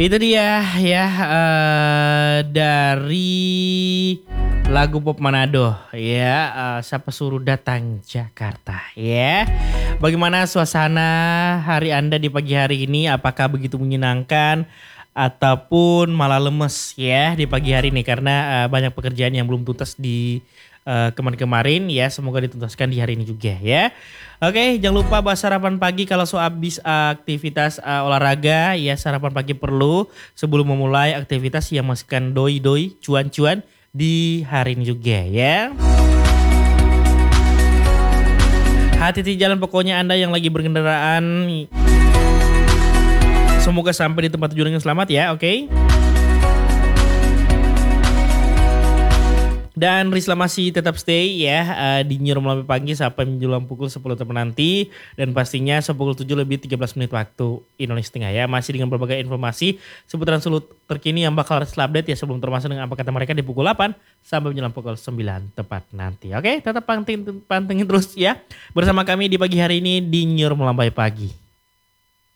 Itu dia ya dari lagu Pop Manado ya, siapa suruh datang Jakarta ya. Bagaimana suasana hari Anda di pagi hari ini? Apakah begitu menyenangkan ataupun malah lemes ya di pagi hari ini karena banyak pekerjaan yang belum tuntas di kemarin-kemarin ya, semoga dituntaskan di hari ini juga ya. Oke, jangan lupa bahas sarapan pagi kalau habis aktivitas olahraga ya, sarapan pagi perlu sebelum memulai aktivitas yang menghasilkan doi-doi, cuan-cuan di hari ini juga ya. Hati-hati jalan pokoknya Anda yang lagi berkendaraan. Semoga sampai di tempat tujuan dengan selamat ya, oke? Dan Risla masih tetap stay ya di New Normal pagi sampai menjelang pukul 10 tepat nanti. Dan pastinya sepukul 7 lebih 13 menit waktu Indonesia Tengah ya. Masih dengan berbagai informasi seputaran selut terkini yang bakal Risla update ya sebelum termasuk dengan apa kata mereka di pukul 8 sampai menjelang pukul 9 tepat nanti. Oke, tetap pantengin terus ya bersama kami di pagi hari ini di New Normal pagi.